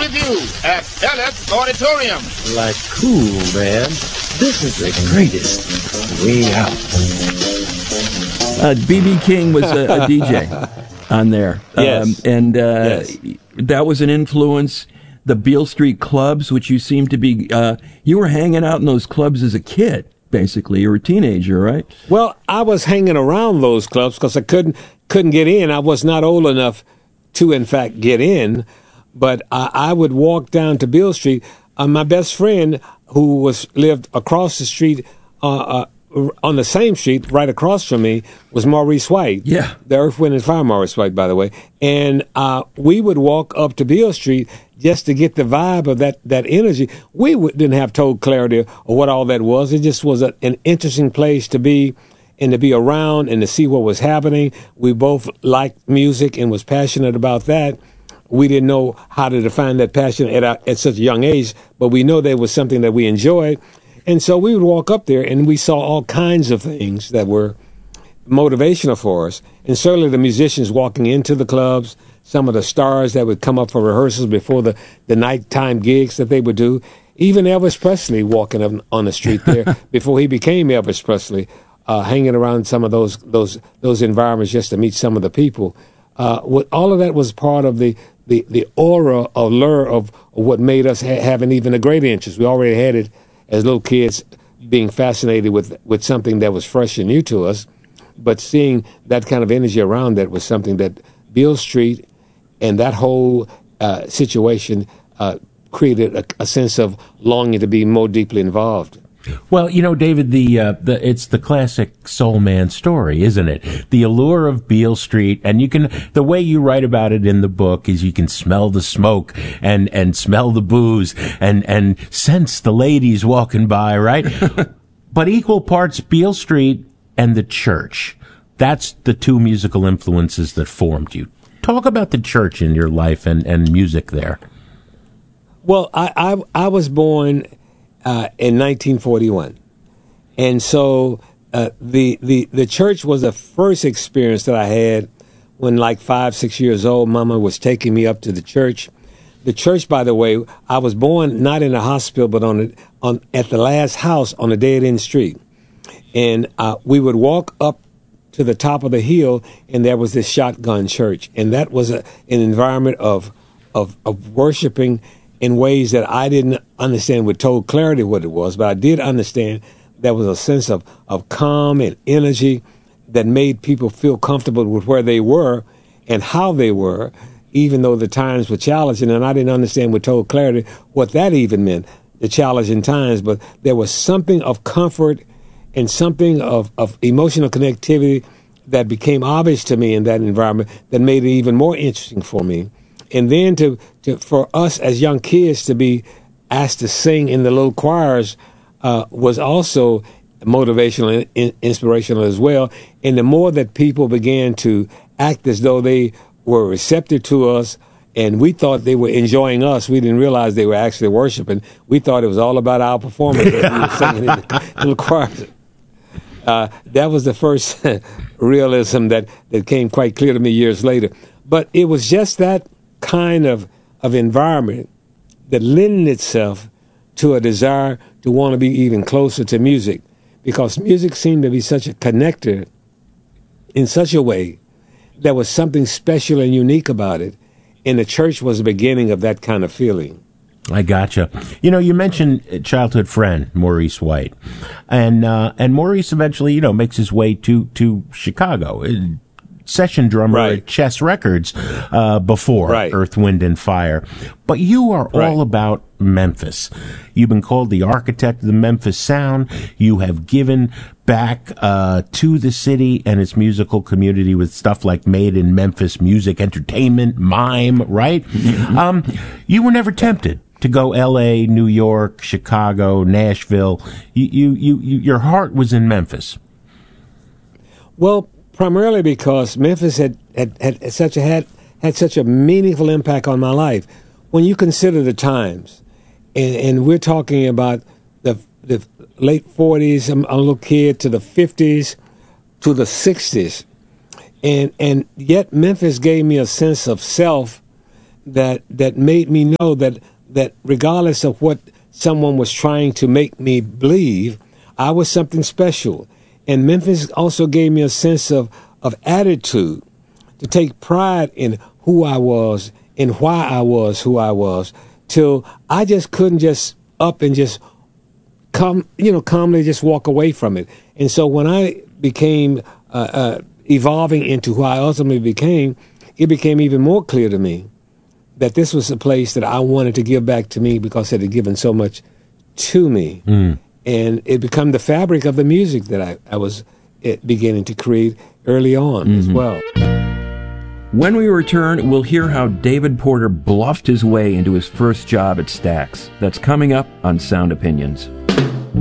with you at Ellis Auditorium. Like, cool, man. This is the greatest. We out. B.B. King was a DJ on there. Yes. That was an influence. The Beale Street clubs, which you seem to be, you were hanging out in those clubs as a kid, basically. You were a teenager, right? Well, I was hanging around those clubs because I couldn't get in. I was not old enough to, in fact, get in. But I would walk down to Beale Street. My best friend, who lived across the street, on the same street, right across from me, was Maurice White. Yeah. The Earth, Wind, and Fire Maurice White, by the way. And we would walk up to Beale Street just to get the vibe of that energy. We didn't have total clarity of what all that was. It just was an interesting place to be and to be around and to see what was happening. We both liked music and was passionate about that. We didn't know how to define that passion at such a young age, but we know there was something that we enjoyed. And so we would walk up there and we saw all kinds of things that were motivational for us. And certainly the musicians walking into the clubs, some of the stars that would come up for rehearsals before the nighttime gigs that they would do, even Elvis Presley walking on the street there before he became Elvis Presley, hanging around some of those environments just to meet some of the people. All of that was part of the aura or lure of what made us have an even a greater interest. We already had it as little kids, being fascinated with something that was fresh and new to us, but seeing that kind of energy around that was something that Beale Street and that whole situation created a sense of longing to be more deeply involved. Well, David, it's the classic soul man story, isn't it? The allure of Beale Street, and the way you write about it in the book is you can smell the smoke and smell the booze and sense the ladies walking by, right? But equal parts Beale Street and the church. That's the two musical influences that formed you. Talk about the church in your life and music there. Well, I was born in 1941. And so the church was the first experience that I had when, like 5-6 years old. Mama was taking me up to the church. The church, by the way, I was born not in a hospital, but at the last house on a dead-end street. And we would walk up to the top of the hill, and there was this shotgun church. And that was an environment of worshiping in ways that I didn't understand with total clarity what it was, but I did understand there was a sense of calm and energy that made people feel comfortable with where they were and how they were, even though the times were challenging, and I didn't understand with total clarity what that even meant, the challenging times, but there was something of comfort and something of emotional connectivity that became obvious to me in that environment that made it even more interesting for me. And then for us as young kids to be asked to sing in the little choirs was also motivational and inspirational as well. And the more that people began to act as though they were receptive to us and we thought they were enjoying us, we didn't realize they were actually worshiping. We thought it was all about our performance that we were singing in the little choirs. That was the first realism that came quite clear to me years later. But it was just that kind of environment that lended itself to a desire to want to be even closer to music, because music seemed to be such a connector in such a way there was something special and unique about it, and the church was the beginning of that kind of feeling. I gotcha. You mentioned childhood friend Maurice White, and Maurice eventually makes his way to Chicago. Session drummer at Chess Records before Earth, Wind, and Fire. But you are all about Memphis. You've been called the architect of the Memphis sound. You have given back to the city and its musical community with stuff like Made in Memphis Music Entertainment, Mime, right? You were never tempted to go L.A., New York, Chicago, Nashville. Your heart was in Memphis. Well, primarily because Memphis had such a meaningful impact on my life. When you consider the times, and we're talking about the late 40s, I'm a little kid, to the 50s, to the 60s, and yet Memphis gave me a sense of self that made me know that regardless of what someone was trying to make me believe, I was something special. And Memphis also gave me a sense of attitude, to take pride in who I was and why I was who I was, till I just couldn't just up and just calmly just walk away from it. And so when I became evolving into who I ultimately became, it became even more clear to me that this was a place that I wanted to give back to me, because it had given so much to me. And it became the fabric of the music that I was beginning to create early on as well. When we return, we'll hear how David Porter bluffed hhis way into his first job at Stax. That's coming up on Sound Opinions.